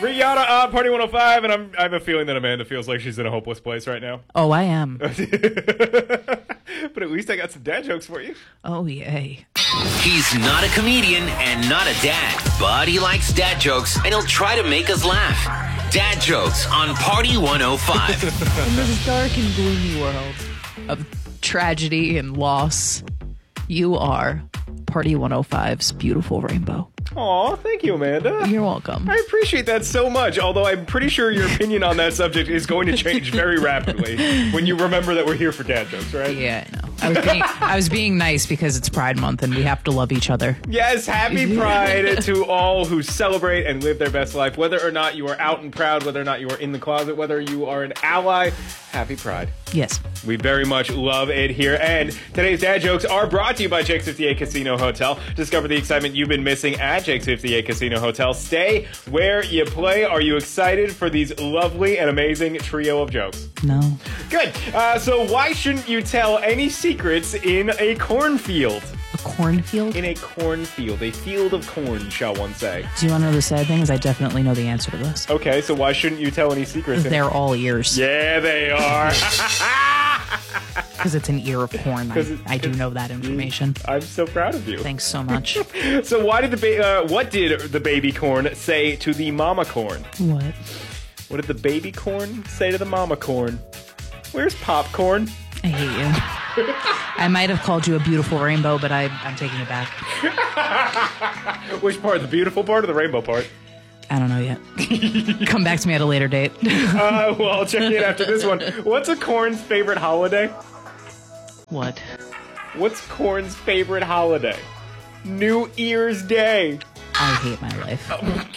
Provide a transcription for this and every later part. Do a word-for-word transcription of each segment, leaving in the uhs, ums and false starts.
Rihanna on Party one oh five, and I'm, I have a feeling that Amanda feels like she's in a hopeless place right now. Oh, I am. But at least I got some dad jokes for you. Oh, yay. He's not a comedian and not a dad, but he likes dad jokes, and he'll try to make us laugh. Dad jokes on Party one oh five. In this dark and gloomy world of tragedy and loss, you are Party one oh five's beautiful rainbow. Aw, thank you, Amanda. You're welcome. I appreciate that so much, although I'm pretty sure your opinion on that subject is going to change very rapidly when you remember that we're here for dad jokes, right? Yeah, I know. I was being, I was being nice because it's Pride Month and we have to love each other. Yes, happy Pride to all who celebrate and live their best life, whether or not you are out and proud, whether or not you are in the closet, whether you are an ally. Happy Pride. Yes. We very much love it here. And today's dad jokes are brought to you by Jake's fifty-eight Casino Hotel. Discover the excitement you've been missing at Jake's fifty-eight Casino Hotel. Stay where you play. Are you excited for these lovely and amazing trio of jokes? No. Good. Uh, so why shouldn't you tell any secrets in a cornfield? A cornfield? In a cornfield. A field of corn, shall one say. Do you want to know the sad thing? Is I definitely know the answer to this. Okay, so why shouldn't you tell any secrets? They're all ears. Yeah, they are. Because it's an ear of corn. I, I do know that information. I'm so proud of you. Thanks so much. So why did the ba- uh, what did the baby corn say to the mama corn? What? What did the baby corn say to the mama corn? Where's popcorn? I hate you. I might have called you a beautiful rainbow, but I, I'm taking it back. Which part? The beautiful part or the rainbow part? I don't know yet. Come back to me at a later date. uh, well, I'll check in after this one. What's a corn's favorite holiday? What? What's corn's favorite holiday? New Year's Day. I hate my life.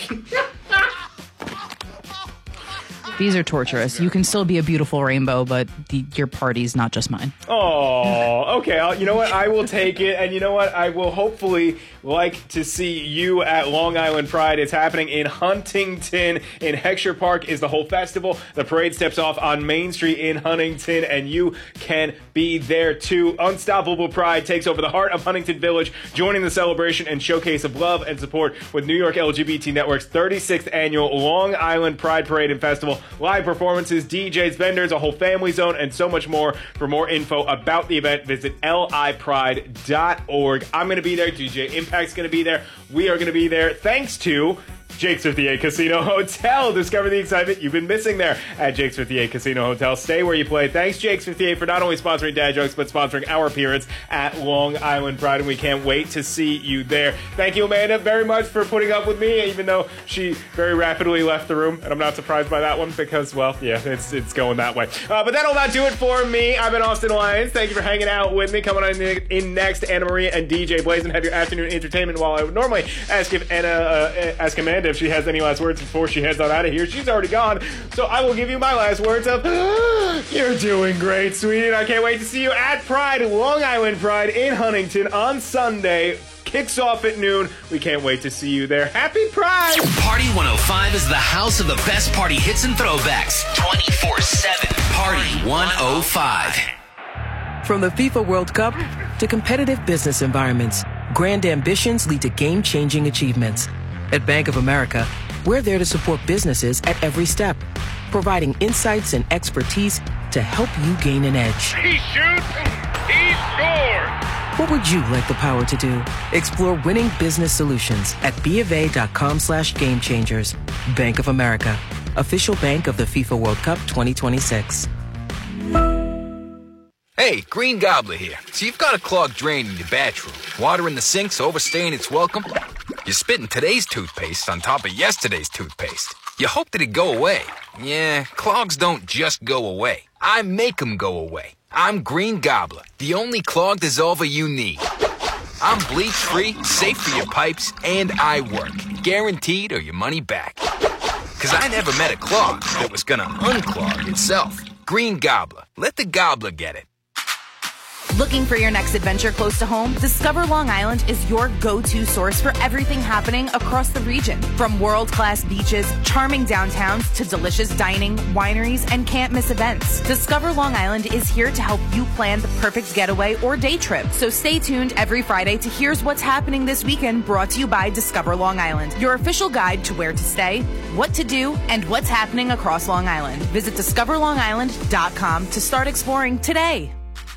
These are torturous. You can still be a beautiful rainbow, but the, your party's not just mine. Oh, okay. I'll, you know what? I will take it. And you know what? I will hopefully like to see you at Long Island Pride. It's happening in Huntington. In Heckscher Park is the whole festival. The parade steps off on Main Street in Huntington, and you can be there too. Unstoppable Pride takes over the heart of Huntington Village, joining the celebration and showcase of love and support with New York L G B T Network's thirty-sixth Annual Long Island Pride Parade and Festival. Live performances, D Js, vendors, a whole family zone, and so much more. For more info about the event, visit L I pride dot org. I'm going to be there. D J Impact's going to be there. We are going to be there. Thanks to Jake's fifty-eight Casino Hotel. Discover the excitement you've been missing there at Jake's fifty-eight Casino Hotel. Stay where you play. Thanks, Jake's fifty-eight, for not only sponsoring dad jokes, but sponsoring our appearance at Long Island Pride, and we can't wait to see you there. Thank you, Amanda, very much for putting up with me, even though she very rapidly left the room, and I'm not surprised by that one because, well, yeah, it's it's going that way. Uh, but that'll not do it for me. I've been Austin Lyons. Thank you for hanging out with me. Coming on in next, Anna Maria and D J Blazin have your afternoon entertainment, while I would normally ask if Anna, uh, ask Amanda if she has any last words before she heads on out of here. She's already gone, so I will give you my last words of you're doing great, sweetie, and I can't wait to see you at Pride, Long Island Pride in Huntington on Sunday. Kicks off at noon. We can't wait to see you there. Happy Pride! Party one oh five is the house of the best party hits and throwbacks. twenty-four seven. Party one oh five. From the FIFA World Cup to competitive business environments, grand ambitions lead to game-changing achievements. At Bank of America, we're there to support businesses at every step, providing insights and expertise to help you gain an edge. He shoots, he scores! What would you like the power to do? Explore winning business solutions at BofA.com slash game changers. Bank of America, official bank of the FIFA World Cup twenty twenty-six. Hey, Green Gobbler here. So you've got a clogged drain in your bathroom. Water in the sink's overstaying its welcome. You're spitting today's toothpaste on top of yesterday's toothpaste. You hope that it go away. Yeah, clogs don't just go away. I make them go away. I'm Green Gobbler, the only clog dissolver you need. I'm bleach-free, safe for your pipes, and I work. Guaranteed or your money back. Because I never met a clog that was gonna unclog itself. Green Gobbler. Let the gobbler get it. Looking for your next adventure close to home? Discover Long Island is your go-to source for everything happening across the region. From world-class beaches, charming downtowns, to delicious dining, wineries, and can't-miss events. Discover Long Island is here to help you plan the perfect getaway or day trip. So stay tuned every Friday to Here's What's Happening This Weekend, brought to you by Discover Long Island, your official guide to where to stay, what to do, and what's happening across Long Island. Visit discover long island dot com to start exploring today.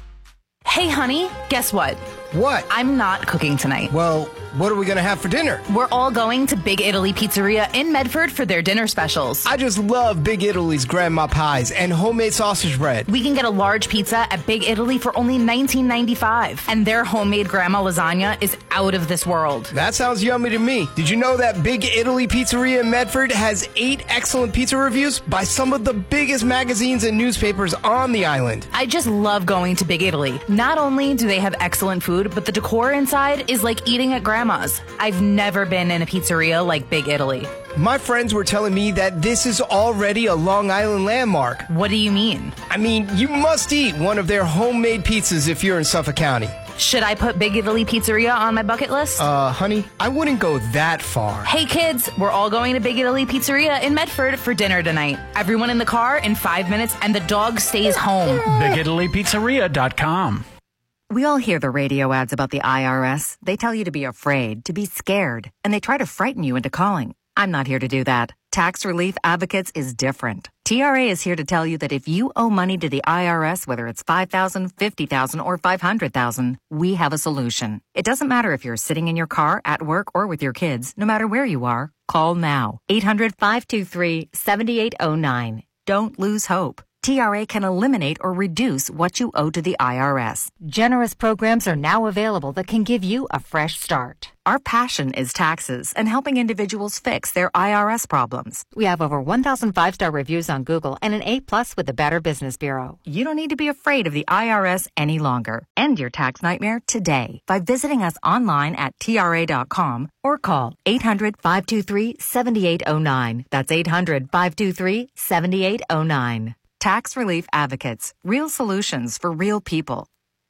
Hey, honey, guess what? What? I'm not cooking tonight. Well, what are we going to have for dinner? We're all going to Big Italy Pizzeria in Medford for their dinner specials. I just love Big Italy's grandma pies and homemade sausage bread. We can get a large pizza at Big Italy for only nineteen ninety-five, and their homemade grandma lasagna is out of this world. That sounds yummy to me. Did you know that Big Italy Pizzeria in Medford has eight excellent pizza reviews by some of the biggest magazines and newspapers on the island? I just love going to Big Italy. Not only do they have excellent food, but the decor inside is like eating at grandma's. I've never been in a pizzeria like Big Italy. My friends were telling me that this is already a Long Island landmark. What do you mean? I mean, you must eat one of their homemade pizzas if you're in Suffolk County. Should I put Big Italy Pizzeria on my bucket list? Uh, honey, I wouldn't go that far. Hey kids, we're all going to Big Italy Pizzeria in Medford for dinner tonight. Everyone in the car in five minutes, and the dog stays home. big italy pizzeria dot com. We all hear the radio ads about the I R S. They tell you to be afraid, to be scared, and they try to frighten you into calling. I'm not here to do that. Tax Relief Advocates is different. T R A is here to tell you that if you owe money to the I R S, whether it's five thousand dollars, fifty thousand dollars, or five hundred thousand dollars, we have a solution. It doesn't matter if you're sitting in your car, at work, or with your kids. No matter where you are, call now. eight hundred, five two three, seven eight zero nine. Don't lose hope. T R A can eliminate or reduce what you owe to the I R S. Generous programs are now available that can give you a fresh start. Our passion is taxes and helping individuals fix their I R S problems. We have over one thousand five-star reviews on Google and an A plus with the Better Business Bureau. You don't need to be afraid of the I R S any longer. End your tax nightmare today by visiting us online at T R A dot com or call eight hundred, five two three, seven eight zero nine. That's eight hundred, five two three, seven eight zero nine. Tax Relief Advocates. Real solutions for real people.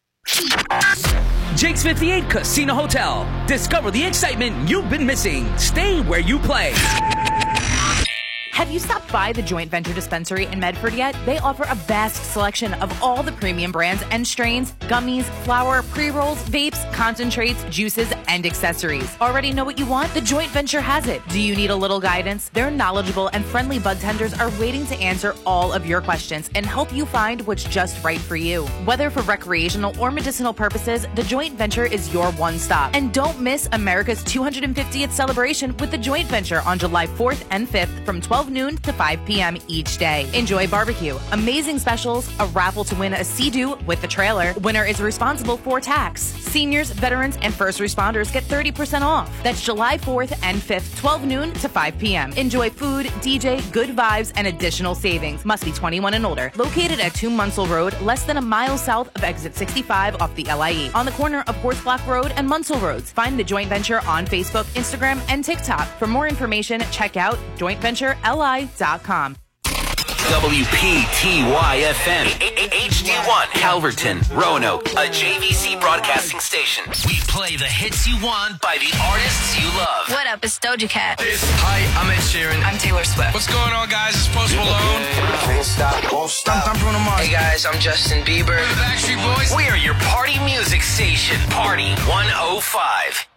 Jake's fifty-eight Casino Hotel. Discover the excitement you've been missing. Stay where you play. Have you stopped by the Joint Venture Dispensary in Medford yet? They offer a vast selection of all the premium brands and strains, gummies, flour, pre-rolls, vapes, concentrates, juices, and accessories. Already know what you want? The Joint Venture has it. Do you need a little guidance? Their knowledgeable and friendly bud tenders are waiting to answer all of your questions and help you find what's just right for you. Whether for recreational or medicinal purposes, the Joint Venture is your one stop. And don't miss America's two hundred fiftieth celebration with the Joint Venture on July fourth and fifth from twelve noon to five p.m. each day. Enjoy barbecue, amazing specials, a raffle to win a Sea-Doo with the trailer. Winner is responsible for tax. Seniors, veterans, and first responders get thirty percent off. That's July fourth and fifth, twelve noon to five p.m. Enjoy food, D J, good vibes, and additional savings. Must be twenty-one and older. Located at two Munsell Road, less than a mile south of exit sixty-five off the L I E. On the corner of Horse Block Road and Munsell Roads. Find the Joint Venture on Facebook, Instagram, and TikTok. For more information, check out joint venture L I dot com. W P T Y F M, H D one, Calverton, Roanoke, a J V C broadcasting station. We play the hits you want by the artists you love. What up, it's Doja Cat. Hi, I'm Ed Sheeran. I'm Taylor Swift. What's going on, guys? It's Post Malone. Can't stop, won't stop. I'm Bruno Mars. Hey, guys, I'm Justin Bieber. We're the Backstreet Boys. We are your party music station, Party one oh five.